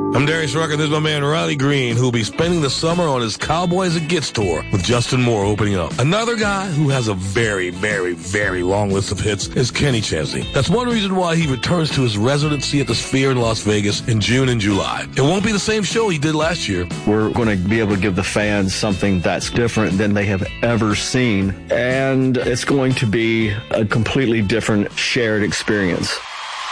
I'm Darius Rucker. This is my man Riley Green, who will be spending the summer on his Cowboys It Gets tour with Justin Moore opening up. Another guy who has a very, very, very long list of hits is Kenny Chesney. That's one reason why he returns to his residency at the Sphere in Las Vegas in June and July. It won't be the same show he did last year. We're going to be able to give the fans something that's different than they have ever seen, and it's going to be a completely different shared experience.